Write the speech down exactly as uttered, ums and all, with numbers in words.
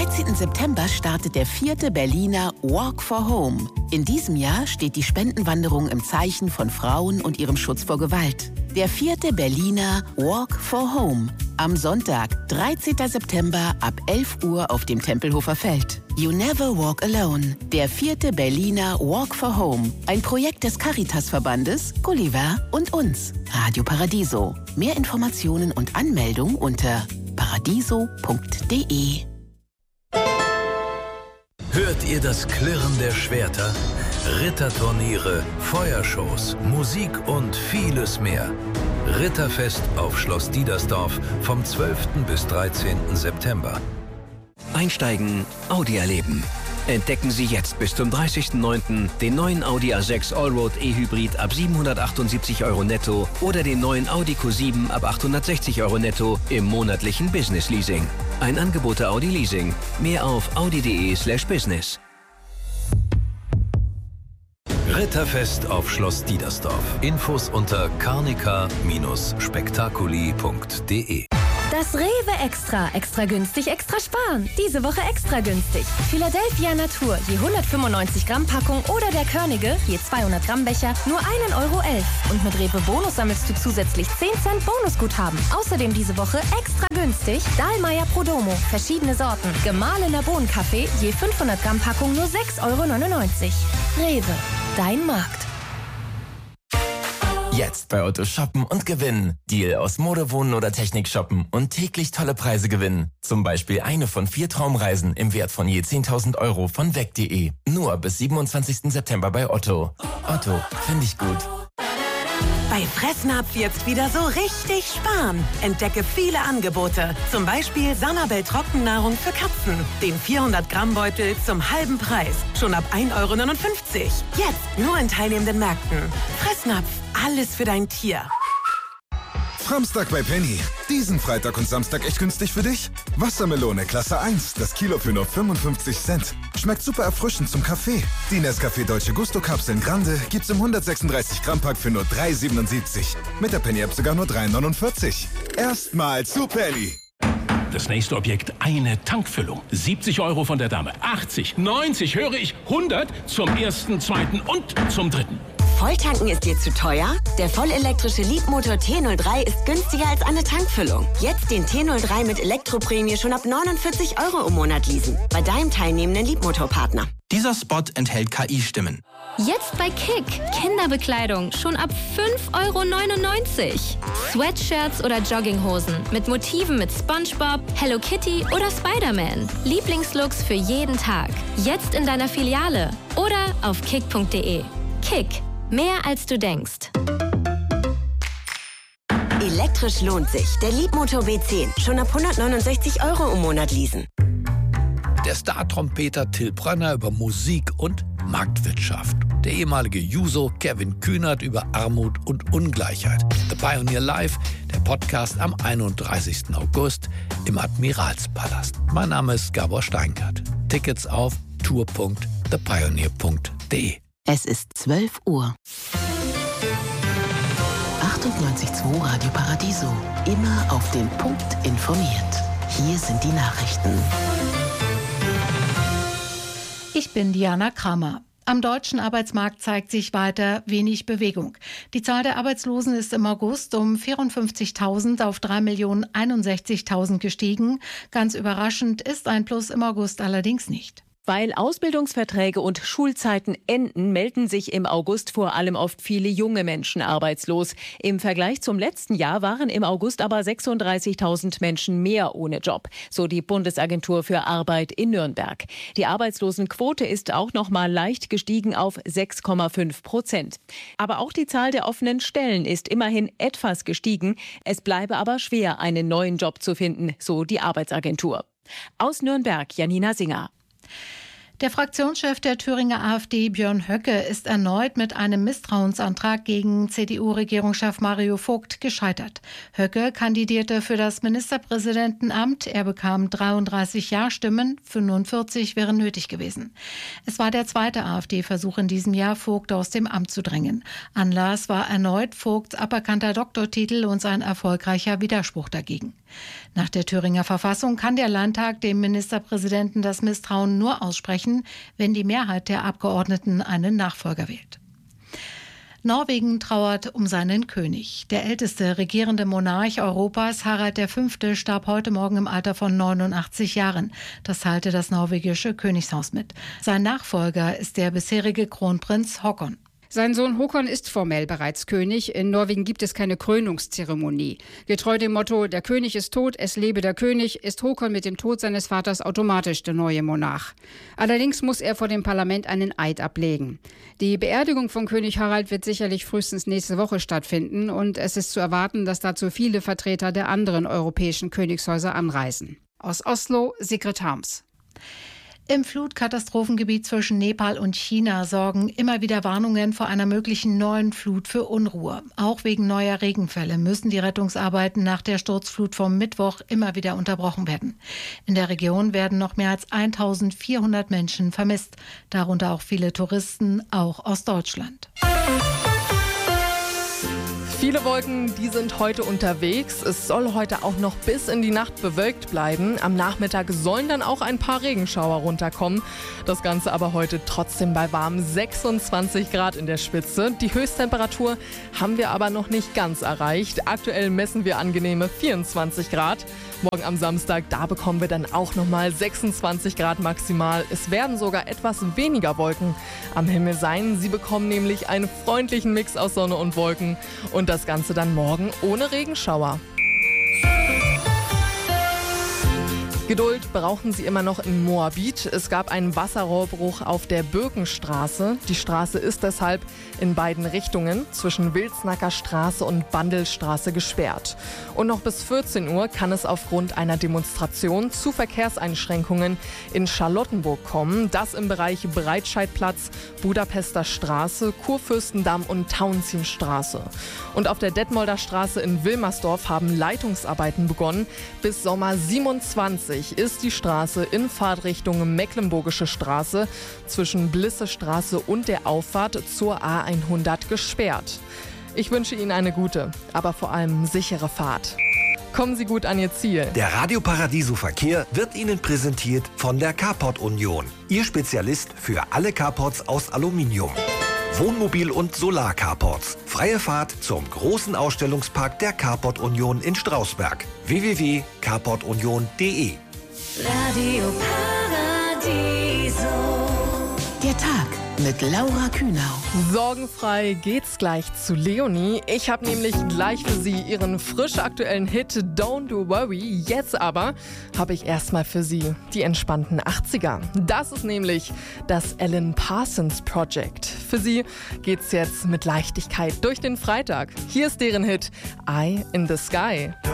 dreizehnten September startet der vierte Berliner Walk for Home. In diesem Jahr steht die Spendenwanderung im Zeichen von Frauen und ihrem Schutz vor Gewalt. Der vierte Berliner Walk for Home. Am Sonntag, dreizehnten September ab elf Uhr auf dem Tempelhofer Feld. You Never Walk Alone. Der vierte Berliner Walk for Home. Ein Projekt des Caritas-Verbandes, Gulliver und uns. Radio Paradiso. Mehr Informationen und Anmeldung unter paradiso punkt de. Hört ihr das Klirren der Schwerter? Ritterturniere, Feuershows, Musik und vieles mehr. Ritterfest auf Schloss Diedersdorf vom zwölften bis dreizehnten September. Einsteigen, Audi erleben. Entdecken Sie jetzt bis zum dreißigsten neunten den neuen Audi A sechs Allroad E-Hybrid ab siebenhundertachtundsiebzig Euro netto oder den neuen Audi Q sieben ab achthundertsechzig Euro netto im monatlichen Business Leasing. Ein Angebot der Audi Leasing. Mehr auf audi punkt de slash business. Ritterfest auf Schloss Diedersdorf. Infos unter carnica Bindestrich spektakuli punkt de. Das Rewe Extra. Extra günstig, extra sparen. Diese Woche extra günstig. Philadelphia Natur, je hundertfünfundneunzig Gramm Packung oder der Körnige, je zweihundert Gramm Becher, nur ein Euro elf. Und mit Rewe Bonus sammelst du zusätzlich zehn Cent Bonusguthaben. Außerdem diese Woche extra günstig Dahlmeier Prodomo, verschiedene Sorten. Gemahlener Bohnenkaffee, je fünfhundert Gramm Packung nur sechs Euro neunundneunzig. Rewe, dein Markt. Jetzt bei Otto shoppen und gewinnen. Deal aus Mode, Wohnen oder Technik shoppen und täglich tolle Preise gewinnen. Zum Beispiel eine von vier Traumreisen im Wert von je zehntausend Euro von weg punkt de. Nur bis siebenundzwanzigsten September bei Otto. Otto, finde ich gut. Bei Fressnapf jetzt wieder so richtig sparen. Entdecke viele Angebote. Zum Beispiel Sanabel Trockennahrung für Katzen. Den vierhundert Gramm Beutel zum halben Preis. Schon ab ein Euro neunundfünfzig. Jetzt nur in teilnehmenden Märkten. Fressnapf, alles für dein Tier. Samstag bei Penny. Diesen Freitag und Samstag echt günstig für dich? Wassermelone Klasse eins, das Kilo für nur fünfundfünfzig Cent. Schmeckt super erfrischend zum Kaffee. Die Nescafé Dolce Gusto Kapseln Grande gibt's im hundertsechsunddreißig Gramm Pack für nur drei siebenundsiebzig. Mit der Penny App sogar nur drei neunundvierzig. Erstmal zu Penny. Das nächste Objekt, eine Tankfüllung. siebzig Euro von der Dame, achtzig, neunzig, höre ich, hundert zum ersten, zweiten und zum dritten. Volltanken ist dir zu teuer? Der vollelektrische Leapmotor T null drei ist günstiger als eine Tankfüllung. Jetzt den T null drei mit Elektroprämie schon ab neunundvierzig Euro im Monat leasen. Bei deinem teilnehmenden Leapmotor-Partner. Dieser Spot enthält K I-Stimmen. Jetzt bei Kick. Kinderbekleidung schon ab fünf Euro neunundneunzig. Sweatshirts oder Jogginghosen mit Motiven mit SpongeBob, Hello Kitty oder Spider-Man. Lieblingslooks für jeden Tag. Jetzt in deiner Filiale oder auf kick punkt de. Kick. Mehr als du denkst. Elektrisch lohnt sich. Der Leapmotor B zehn. Schon ab hundertneunundsechzig Euro im Monat leasen. Der Star-Trompeter Till Brönner über Musik und Marktwirtschaft. Der ehemalige Juso Kevin Kühnert über Armut und Ungleichheit. The Pioneer Live, der Podcast am einunddreißigsten August im Admiralspalast. Mein Name ist Gabor Steingart. Tickets auf tour punkt the pioneer punkt de. Es ist zwölf Uhr. achtundneunzig Komma zwei Radio Paradiso. Immer auf den Punkt informiert. Hier sind die Nachrichten. Ich bin Diana Kramer. Am deutschen Arbeitsmarkt zeigt sich weiter wenig Bewegung. Die Zahl der Arbeitslosen ist im August um vierundfünfzigtausend auf drei Millionen einundsechzigtausend gestiegen. Ganz überraschend ist ein Plus im August allerdings nicht. Weil Ausbildungsverträge und Schulzeiten enden, melden sich im August vor allem oft viele junge Menschen arbeitslos. Im Vergleich zum letzten Jahr waren im August aber sechsunddreißigtausend Menschen mehr ohne Job, so die Bundesagentur für Arbeit in Nürnberg. Die Arbeitslosenquote ist auch noch mal leicht gestiegen auf sechs Komma fünf Prozent. Aber auch die Zahl der offenen Stellen ist immerhin etwas gestiegen. Es bleibe aber schwer, einen neuen Job zu finden, so die Arbeitsagentur. Aus Nürnberg, Janina Singer. Der Fraktionschef der Thüringer AfD, Björn Höcke, ist erneut mit einem Misstrauensantrag gegen C D U-Regierungschef Mario Vogt gescheitert. Höcke kandidierte für das Ministerpräsidentenamt. Er bekam dreiunddreißig Ja-Stimmen, fünfundvierzig wären nötig gewesen. Es war der zweite AfD-Versuch in diesem Jahr, Vogt aus dem Amt zu drängen. Anlass war erneut Vogts aberkannter Doktortitel und sein erfolgreicher Widerspruch dagegen. Nach der Thüringer Verfassung kann der Landtag dem Ministerpräsidenten das Misstrauen nur aussprechen, wenn die Mehrheit der Abgeordneten einen Nachfolger wählt. Norwegen trauert um seinen König. Der älteste regierende Monarch Europas, Harald der Fünfte, starb heute Morgen im Alter von neunundachtzig Jahren. Das teilte das norwegische Königshaus mit. Sein Nachfolger ist der bisherige Kronprinz Håkon. Sein Sohn Håkon ist formell bereits König. In Norwegen gibt es keine Krönungszeremonie. Getreu dem Motto, der König ist tot, es lebe der König, ist Håkon mit dem Tod seines Vaters automatisch der neue Monarch. Allerdings muss er vor dem Parlament einen Eid ablegen. Die Beerdigung von König Harald wird sicherlich frühestens nächste Woche stattfinden und es ist zu erwarten, dass dazu viele Vertreter der anderen europäischen Königshäuser anreisen. Aus Oslo, Sigrid Harms. Im Flutkatastrophengebiet zwischen Nepal und China sorgen immer wieder Warnungen vor einer möglichen neuen Flut für Unruhe. Auch wegen neuer Regenfälle müssen die Rettungsarbeiten nach der Sturzflut vom Mittwoch immer wieder unterbrochen werden. In der Region werden noch mehr als eintausendvierhundert Menschen vermisst, darunter auch viele Touristen, auch aus Deutschland. Viele Wolken, die sind heute unterwegs. Es soll heute auch noch bis in die Nacht bewölkt bleiben. Am Nachmittag sollen dann auch ein paar Regenschauer runterkommen. Das Ganze aber heute trotzdem bei warmen sechsundzwanzig Grad in der Spitze. Die Höchsttemperatur haben wir aber noch nicht ganz erreicht. Aktuell messen wir angenehme vierundzwanzig Grad. Morgen am Samstag, da bekommen wir dann auch nochmal sechsundzwanzig Grad maximal. Es werden sogar etwas weniger Wolken am Himmel sein. Sie bekommen nämlich einen freundlichen Mix aus Sonne und Wolken. Und das Ganze dann morgen ohne Regenschauer. Geduld brauchen Sie immer noch in Moabit. Es gab einen Wasserrohrbruch auf der Birkenstraße. Die Straße ist deshalb in beiden Richtungen zwischen Wilsnacker Straße und Bandelstraße gesperrt. Und noch bis vierzehn Uhr kann es aufgrund einer Demonstration zu Verkehrseinschränkungen in Charlottenburg kommen. Das im Bereich Breitscheidplatz, Budapester Straße, Kurfürstendamm und Tauentzienstraße. Und auf der Detmolder Straße in Wilmersdorf haben Leitungsarbeiten begonnen. Bis Sommer siebenundzwanzig ist die Straße in Fahrtrichtung Mecklenburgische Straße zwischen Blissestraße und der Auffahrt zur A hundert gesperrt. Ich wünsche Ihnen eine gute, aber vor allem sichere Fahrt. Kommen Sie gut an Ihr Ziel. Der Radio Paradiso Verkehr wird Ihnen präsentiert von der Carport Union. Ihr Spezialist für alle Carports aus Aluminium. Wohnmobil- und Solar-Carports. Freie Fahrt zum großen Ausstellungspark der Carport Union in Strausberg. w w w punkt carport union punkt d e Radio Paradiso. Der Tag mit Laura Kühnau. Sorgenfrei geht's gleich zu Leonie. Ich habe nämlich gleich für Sie ihren frisch aktuellen Hit Don't Do Worry. Jetzt aber habe ich erstmal für Sie die entspannten achtziger. Das ist nämlich das Alan Parsons Project. Für Sie geht's jetzt mit Leichtigkeit durch den Freitag. Hier ist deren Hit Eye in the Sky.